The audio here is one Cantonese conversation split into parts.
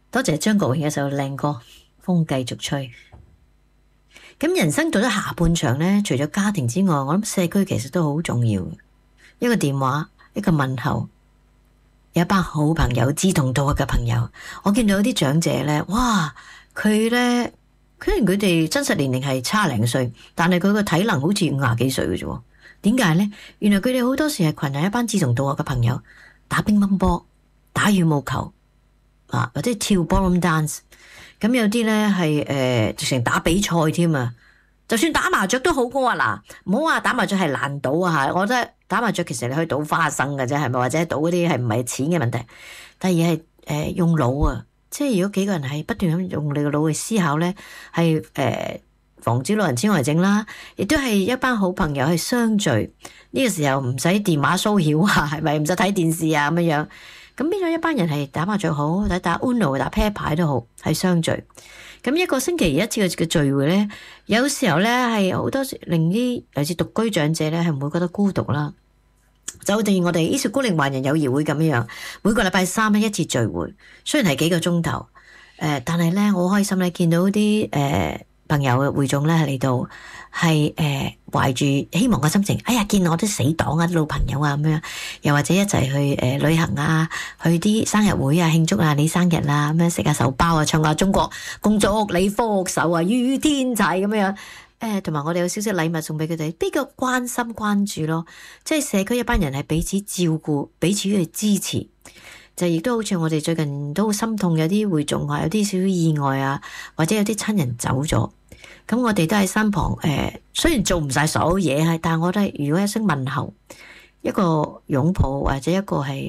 多謝張國榮嘅首靚歌《風繼續吹》。咁人生到咗下半場呢，除咗家庭之外，我諗社區其實都好重要。一個電話，一個問候，有一班好朋友，志同道合嘅朋友。我見到有啲長者呢，哇，佢呢，雖然佢哋真實年齡係差零歲，但係佢個體能好似50幾歲嘅啫。點解呢？原來佢哋好多時係群係一班志同道合嘅朋友，打乒乓波、打羽毛球啊，或者跳 ballroom dance。咁有啲咧係直情打比賽添啊！就算打麻雀都好過啊！嗱，唔好話打麻雀係難賭啊嚇！我覺得打麻雀其實你可以賭花生嘅啫，係咪？或者賭嗰啲係唔係錢嘅問題？第二係用腦啊！即係如果幾個人係不斷咁用你個腦去思考咧，係防止老人痴呆症啦，亦都係一班好朋友去相聚。呢個時候唔使電話騷擾啊，係咪？唔使睇電視啊咁樣。咁變咗一班人係打麻雀好，或者打 Uno 打啤牌都好，係相聚。咁一個星期一次嘅聚會咧，有時候咧係好多令啲尤其是獨居長者咧係唔會覺得孤獨啦。就好似我哋伊涉孤靈華人友誼會咁樣，每個禮拜三一次聚會，雖然係幾個鐘頭，但係咧我好開心咧見到啲朋友嘅會眾咧嚟到，係懷住希望嘅心情，哎呀見我啲死黨啊、啲老朋友啊咁樣，又或者一齊去旅行啊，去啲生日會啊慶祝啊你生日啦咁樣，食下手包啊，唱下中國恭祝你福壽啊與天齊咁樣，同埋我哋有少少禮物送俾佢哋，比較關心關注咯，即係社區一班人係彼此照顧、彼此去支持。就亦都好似我哋最近都好心痛，有啲會眾啊，有啲少少意外啊，或者有啲親人走咗，咁我哋都喺身旁，雖然做唔晒所有嘢，但係我覺得如果一聲問候，一個擁抱或者一個係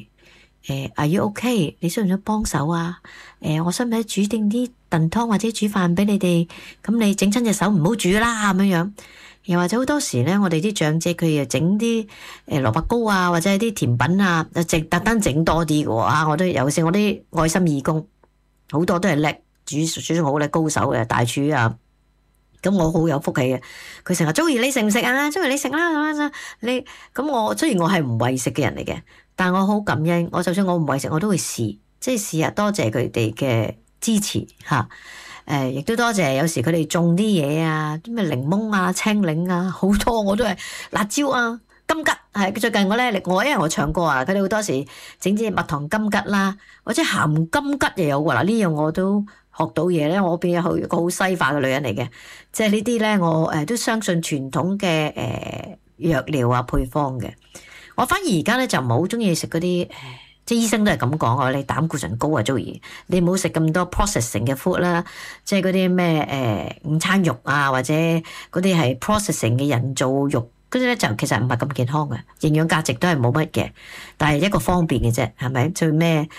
Are you OK？ 你需唔需要幫手啊？我使唔使煮定啲燉湯或者煮飯俾你哋？咁你整親隻手唔好煮啦咁樣。又或者好多時咧，我哋啲長者佢又整啲蘿蔔糕啊，或者係啲甜品啊，特登整多啲嘅喎。我都尤其是我啲愛心義工，好多都係叻煮好叻高手嘅大廚啊。咁我好有福氣嘅，佢成日Joey你食唔食啊？Joey你食啦，你咁我雖然我係唔為食嘅人嚟嘅，但我好感恩。我就算我唔為食，我都會試，即係試下多謝佢哋嘅支持嚇。亦都多謝有時佢哋種啲嘢啊，啲咩檸檬啊、青檸啊，好多我都係辣椒啊、金桔係最近因為我唱歌啊，佢哋好多時整啲蜜糖金桔啦，或者鹹金桔又有喎。嗱呢樣我都學到嘢咧，我變咗一個好西化嘅女人嚟嘅，即係呢啲咧我都相信傳統嘅藥療啊配方嘅。我反而而家咧就唔係好中意食嗰啲即係醫生都係咁講啊，你膽固醇高啊，Joey，你唔好食咁多 processing 嘅 food 啦，即係嗰啲咩午餐肉啊，或者嗰啲係 processing 嘅人造肉，嗰啲咧就其實唔係咁健康嘅，營養價值都係冇乜嘅，但係一個方便嘅啫，係咪？最咩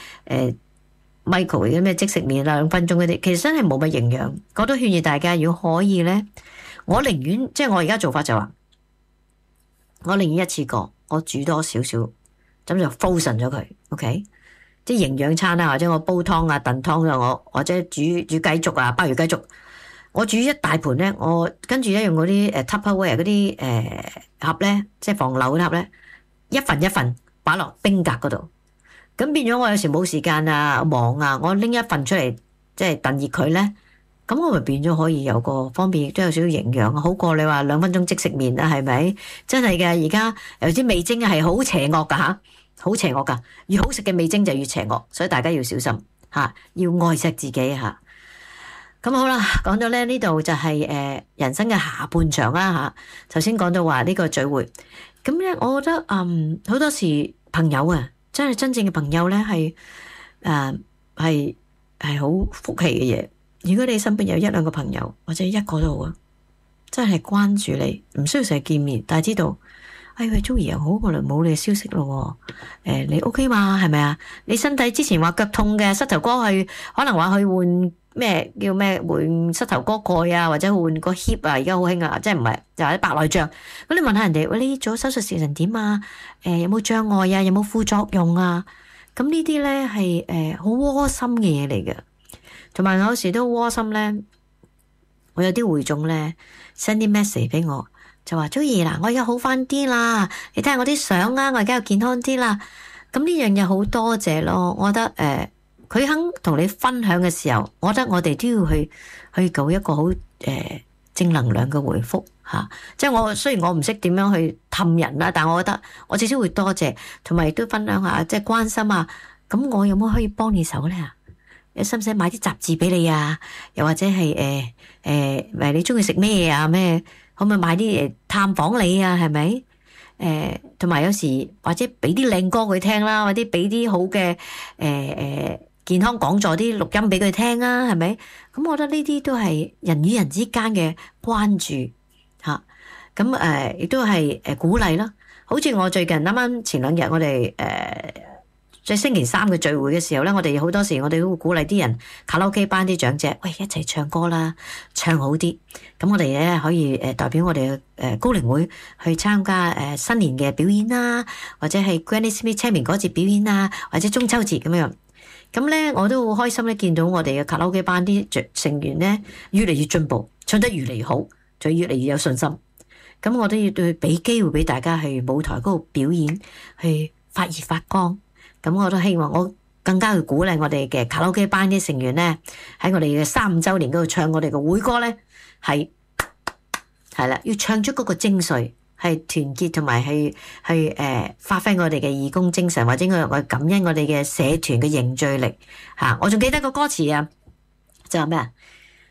Michael 啲咩即食麵2分鐘嗰啲，其實真係冇乜營養。我都勸喻大家，如果可以咧，我寧願即係我而家做法就話，我寧願一次過，我煮多少少，咁就 frozen 咗佢。OK， 即係營養餐啊，或者我煲湯啊、燉湯啊，我或者煮雞粥啊、鮑魚雞粥，我煮一大盤咧，我跟住咧用嗰啲Tupperware 嗰啲盒咧，即係防漏嗰啲盒咧，一份一份擺落冰格嗰度，咁變咗我有時冇時間啊、忙啊，我拎一份出嚟即係燉熱佢咧，咁我咪變咗可以有個方便，亦都有少少營養，好過你話2分鐘即食麵啊，係咪？真係嘅，而家有啲味精係好邪惡噶吓。好邪惡噶，越好食嘅味精就越邪惡，所以大家要小心吓，要愛惜自己吓。咁好啦，講到咧呢度就係人生嘅下半場啦吓。頭先講到話呢個聚會，咁咧我覺得好多時朋友啊，真正嘅朋友咧係係好福氣嘅嘢。如果你身邊有1-2個朋友或者一個都好啊，真係關注你，唔需要成日見面，但係知道。喂，Joey好耐冇你嘅消息咯，你 OK 嘛？係咪啊？你身體之前話腳痛嘅，膝頭哥去可能話去換咩叫咩換膝頭哥蓋啊，或者換個 hip 啊，而家好興啊，即係唔係就係白內障。咁你問下人哋，喂，你做手術時成點啊？有冇障礙啊？有冇副作用啊？咁呢啲咧係好窩心嘅嘢嚟嘅，同埋有時都窩心咧。我有啲會眾咧 send 啲 message 俾我。就話Joey嗱，我而家好翻啲啦，你睇下我啲相啊，我而家又健康啲啦。咁呢樣嘢好多謝咯，我覺得佢肯同你分享嘅時候，我覺得我哋都要去做一個好正能量嘅回覆吓。即係我雖然我唔識點樣去氹人啦，但我覺得我至少會多謝，同埋亦都分享下，即係關心啊。咁我有冇可以幫你手咧？你使唔使買啲雜誌俾你啊？又或者係你中意食咩啊？咩可唔可以買啲探訪你啊？係咪？同埋有時或者俾啲靚歌佢聽啦，或者俾啲好嘅健康講座啲錄音俾佢聽啊，係咪？咁我覺得呢啲都係人與人之間嘅關注吓，咁亦都係鼓勵啦。好似我最近啱啱前兩日我哋即係星期三嘅聚會嘅時候咧，我哋好多時我哋都會鼓勵啲人卡拉 OK 班啲長者，喂，一齊唱歌啦，唱好啲。咁我哋咧可以代表我哋嘅高齡會去參加新年嘅表演啦，或者係 Granny Smith 清明嗰節表演啊，或者中秋節咁樣。咁咧我都好開心咧，見到我哋嘅卡拉 OK 班啲成員咧越嚟越進步，唱得越嚟越好，就越嚟越有信心。咁我都要對俾機會俾大家去舞台嗰度表演，去發熱發光。咁我都希望我更加去鼓勵我哋嘅卡拉 OK 班啲成員咧，喺我哋嘅35週年嗰度唱我哋嘅會歌咧，係啦，要唱出嗰個精髓，係團結同埋去發揮我哋嘅義工精神，或者我感恩我哋嘅社團嘅凝聚力吓。我仲記得個歌詞啊，就係咩啊？